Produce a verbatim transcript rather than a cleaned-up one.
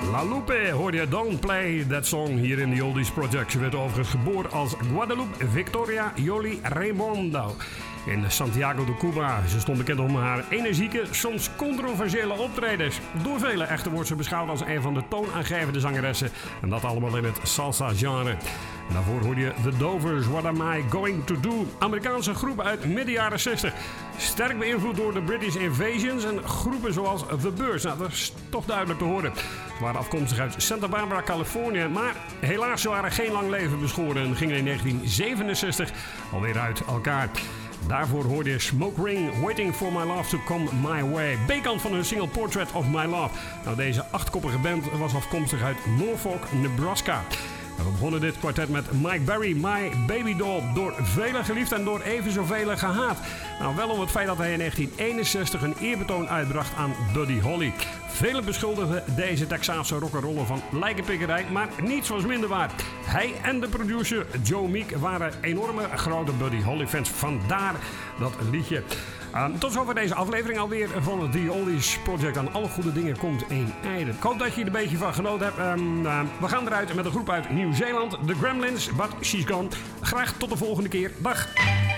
La Lupe hoorde je Don't Play That Song hier in de Oldies Project. Ze werd overigens geboren als Guadalupe Victoria Yoli Raimondo in Santiago de Cuba. Ze stond bekend om haar energieke, soms controversiële optredens. Door velen echter wordt ze beschouwd als een van de toonaangevende zangeressen. En dat allemaal in het salsa-genre. En daarvoor hoorde je The Dovers, What Am I Going To Do? Amerikaanse groep uit midden jaren zestig. Sterk beïnvloed door de British Invasions en groepen zoals The Byrds. Nou, dat is toch duidelijk te horen. Ze waren afkomstig uit Santa Barbara, Californië. Maar helaas, ze waren geen lang leven beschoren en gingen in negentien zevenenzestig alweer uit elkaar. Daarvoor hoorde je Smoke Ring, Waiting For My Love To Come My Way. B-kant van hun single Portrait Of My Love. Nou, deze achtkoppige band was afkomstig uit Norfolk, Nebraska. We begonnen dit kwartet met Mike Berry, My Baby Doll. Door velen geliefd en door even zoveel gehaat. Nou, wel om het feit dat hij in negentien eenenzestig een eerbetoon uitbracht aan Buddy Holly. Velen beschuldigden deze Texaanse rock'n'roller van lijkenpikkerij, maar niets was minder waar. Hij en de producer Joe Meek waren enorme grote Buddy Holly fans. Vandaar dat liedje. Uh, tot zover deze aflevering alweer van The Oldies Project. Aan alle goede dingen komt één einde. Ik hoop dat je er een beetje van genoten hebt. Um, uh, we gaan eruit met een groep uit Nieuw-Zeeland, The Gremlins, But She's Gone. Graag tot de volgende keer. Dag!